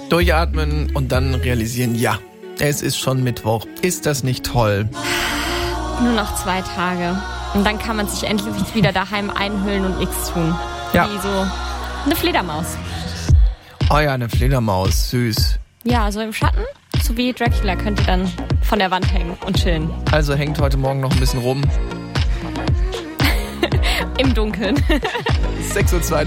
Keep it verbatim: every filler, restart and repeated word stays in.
Durchatmen und dann realisieren, ja, es ist schon Mittwoch. Ist das nicht toll? Nur noch zwei Tage. Und dann kann man sich endlich wieder daheim einhüllen und nichts tun. Ja. Wie so eine Fledermaus. Oh ja, eine Fledermaus, süß. Ja, so im Schatten. So wie Dracula könnt ihr dann von der Wand hängen und chillen. Also hängt heute Morgen noch ein bisschen rum. Im Dunkeln. sechs Uhr zweiunddreißig